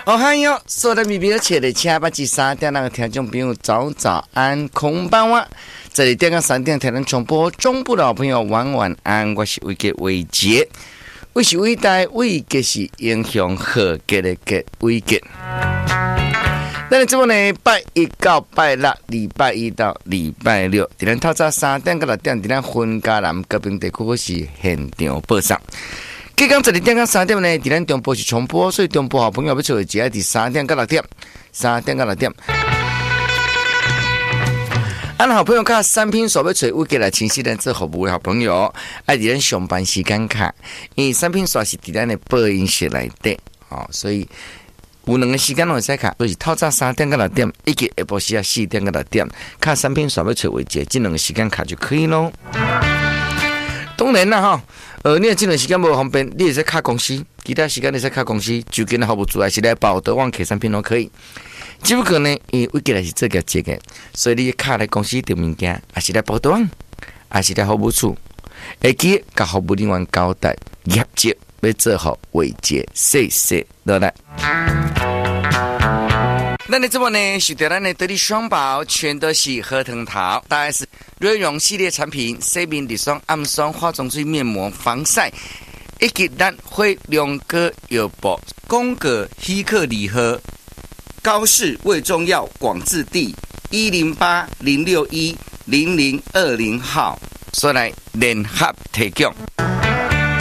哦嗨哟，所有的米表切的车八至3点，那个听众朋友早安，空班哇！这里电到3点，台湾重播中部的好朋友晚安，我是伟杰伟杰，我是伟大伟杰是英雄和杰的杰伟杰。那你这呢？拜一到拜六，礼拜一到礼拜六，在咱透早3点到6点，在咱分家南高屏地区是现场播送。今天12点到3点呢，在咱中部是重播，所以中部好朋友要做的只要在3点到6点，3点到6点。俺好朋友看产品所要找我给来清晰咱做服务的好朋友，爱在咱上班时间卡，因为产品所是在咱的播音室内底，所以。有2个时间会使卡，就是透早3点到6点，以及下晡时啊4点到6点，卡产品所要找为节，这2个时间卡就可以咯。当然啦你这2个时间无方便，你也是卡公司，其他时间你是卡公司，就跟服务处还是来报德旺客产品都可以。只不过呢，因为我给来是这个节的，所以你卡来公司订物件，还是来报德旺，还是来服务处，会记甲服务人员交代业绩。要做好伟节，谢谢落来。那你这么呢？是对咱的得力双宝，全都是核桃桃，大概是瑞容系列产品，洗面乳霜、暗霜、化妆水、面膜、防晒，以及咱会2个药包，宫格希克里和高氏胃中药广治地108-061-0020号，所来联合提供。